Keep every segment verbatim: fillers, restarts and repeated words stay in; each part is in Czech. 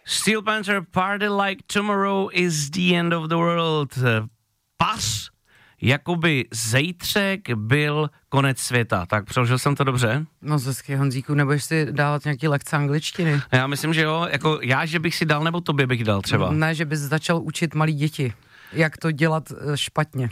Steel Panther, Party Like Tomorrow is the End of the World. Pas, jakoby zejtřek byl konec světa. Tak přeložil jsem to dobře? No zesky, Honzíku, nebudeš si dávat nějaký lekce angličtiny? Já myslím, že jo, jako já, že bych si dal, nebo tobě bych dal třeba. Ne, že bys začal učit malý děti, jak to dělat špatně.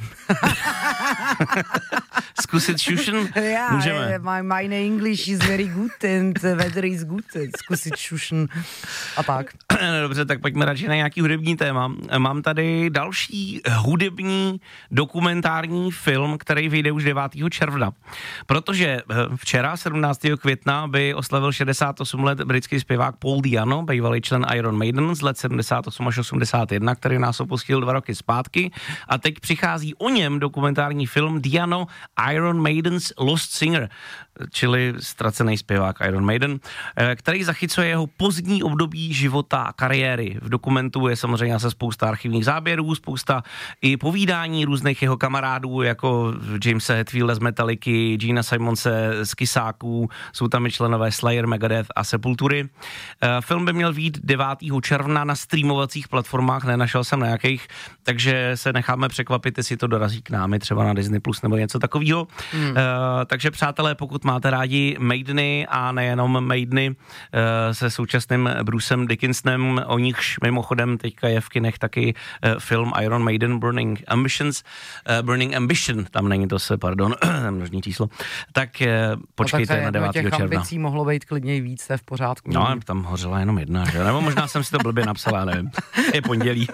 Zkusit šušen? Yeah, můžeme. My, my English is very good and the weather is good. Zkusit šušen a tak. Dobře, tak pojďme radši na nějaký hudební téma. Mám tady další hudební dokumentární film, který vyjde už devátého června. Protože včera, sedmnáctého května, by oslavil šedesát osm let britský zpěvák Paul Di'Anno, bývalý člen Iron Maiden z let sedmdesát osm až osmdesát jedna, který nás opustil dva roky zpátky. A teď přichází o něm dokumentární film Di'Anno Iron Maiden's Lost Singer, čili ztracený zpěvák Iron Maiden, který zachycuje jeho pozdní období života a kariéry. V dokumentu je samozřejmě zase spousta archivních záběrů, spousta i povídání různých jeho kamarádů, jako Jamesa Hetfielda z Metallicy, Gina Simonse z Kysáků, jsou tam i členové Slayer, Megadeth a Sepultury. Film by měl vyjít devátého června na streamovacích platformách, nenašel jsem na jakých, takže se necháme překvapit, jestli to dorazí k námi, třeba na Disney Plus nebo něco takového. Hmm. Uh, takže přátelé, pokud máte rádi Maideny a nejenom Maideny uh, se současným Brucem Dickinsonem, o nichž mimochodem teďka je v kinech taky uh, film Iron Maiden Burning Ambitions, uh, Burning Ambition, tam není to se, pardon, množný číslo, tak uh, počkejte no, na devátého června. Těch ambicí mohlo být klidně víc, v pořádku. No, tam hořela jenom jedna, že? Nebo možná jsem si to blbě napsala, nevím. Je pondělí.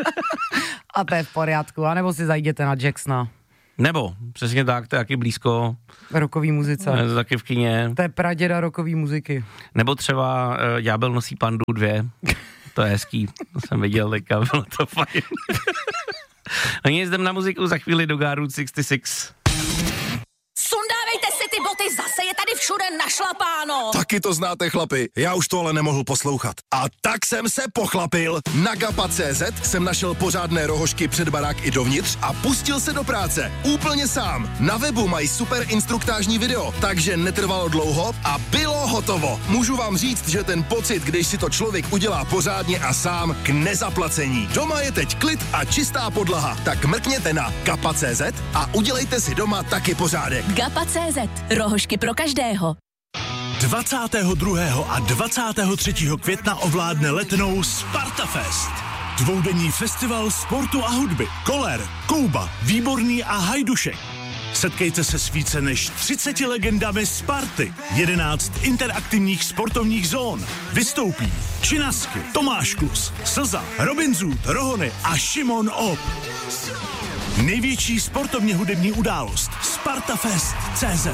A to je v pořádku, anebo si zajděte na Jacksona. Nebo, přesně tak, to je taky blízko. Rokový muzice. Je to taky v kině. To je praděda rokový muziky. Nebo třeba uh, Ďábel nosí pandu dvě. To je hezký, to jsem viděl teďka, bylo to fajn. No nic, jdem na muziku za chvíli do Gáru šedesát šest. Sundávejte si ty boty, zase je tady všude našlapáno. Taky to znáte, chlapi, já už to ale nemohl poslouchat. A tak jsem se pochlapil. Na gapa tečka cé zet jsem našel pořádné rohožky před barák i dovnitř a pustil se do práce. Úplně sám. Na webu mají super instruktážní video, takže netrvalo dlouho a bylo hotovo. Můžu vám říct, že ten pocit, když si to člověk udělá pořádně a sám, k nezaplacení. Doma je teď klid a čistá podlaha, tak mrkněte na gapa tečka cé zet a udělejte si doma taky pořádek. gapa tečka cé zet. Rohožky pro každého. dvacátého druhého a dvacátého třetího května ovládne Letnou Spartafest. Dvoudenní festival sportu a hudby. Koller, Kouba, Výborný a Hajdušek. Setkejte se s více než třiceti legendami Sparty. jedenáct interaktivních sportovních zón. Vystoupí Činasky, Tomáš Klus, Slza, Robin Zůd, Rohony a Šimon Op. Největší sportovně hudební událost Spartafest tečka cé zet.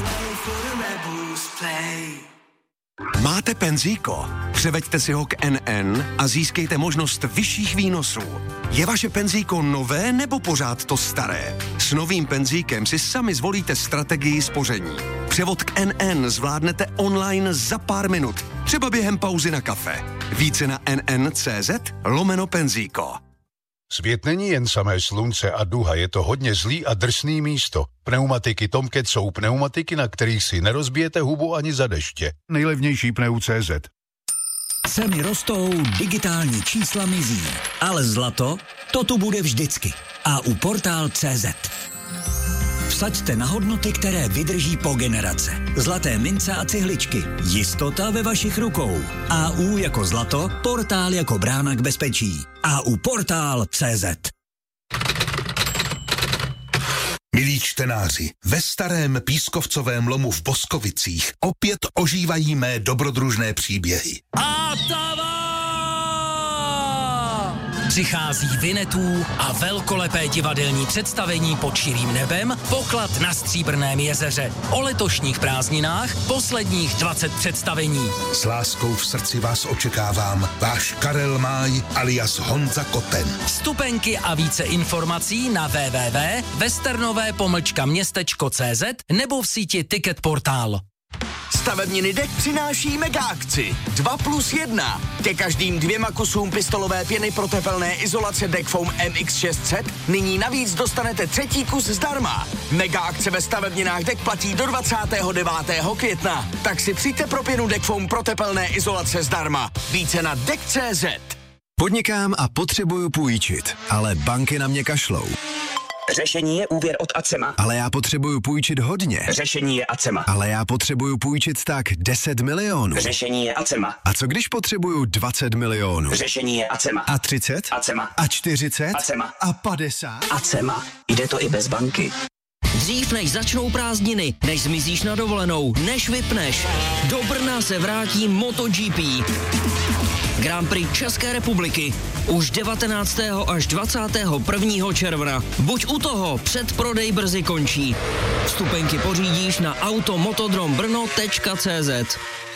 Máte penzíko? Převeďte si ho k N N a získejte možnost vyšších výnosů. Je vaše penzíko nové nebo pořád to staré? S novým penzíkem si sami zvolíte strategii spoření. Převod k N N zvládnete online za pár minut, třeba během pauzy na kafe. Více na N N tečka cé zet lomeno penzíko. Svět není jen samé slunce a duha, je to hodně zlý a drsný místo. Pneumatiky Tomcat jsou pneumatiky, na kterých si nerozbijete hubu ani za deště. Nejlevnější pneu tečka cé zet. Ceny rostou, digitální čísla mizí, ale zlato, to tu bude vždycky. A u portál tečka cé zet. Vsaďte na hodnoty, které vydrží po generace. Zlaté mince a cihličky. Jistota ve vašich rukou. A U jako zlato, portál jako brána k bezpečí. A u portál tečka cé zet. Milí čtenáři, ve starém pískovcovém lomu v Boskovicích opět ožívají mé dobrodružné příběhy. A přichází Vinetů a velkolepé divadelní představení pod širým nebem, poklad na Stříbrném jezeře. O letošních prázdninách posledních dvacet představení. S láskou v srdci vás očekávám, váš Karel Máj alias Honza Koten. Vstupenky a více informací na w w w tečka westernové pomlčka městečko tečka cé zet nebo v síti Ticket Portál. Stavebniny Dek přináší mega akci dva plus jedna. Ke každým dvěma kusům pistolové pěny pro tepelné izolace Dekfoam M X šest set nyní navíc dostanete třetí kus zdarma. Mega akce ve stavebninách Dek platí do dvacátého devátého května. Tak si přijďte pro pěnu Dekfoam pro tepelné izolace zdarma. Více na Dek tečka cé zet. Podnikám a potřebuju půjčit, ale banky na mě kašlou. Řešení je úvěr od Acema. Ale já potřebuju půjčit hodně. Řešení je Acema. Ale já potřebuju půjčit tak deset milionů. Řešení je Acema. A co když potřebuju dvacet milionů? Řešení je Acema. A třicet? Acema. A čtyřicet? Acema. A padesát? Acema. Jde to i bez banky. Dřív než začnou prázdniny, než zmizíš na dovolenou, než vypneš, do Brna se vrátí MotoGP. Grand Prix České republiky už devatenáctého až dvacátého prvního června. Buď u toho, předprodej brzy končí. Vstupenky pořídíš na automotodrombrno tečka cé zet.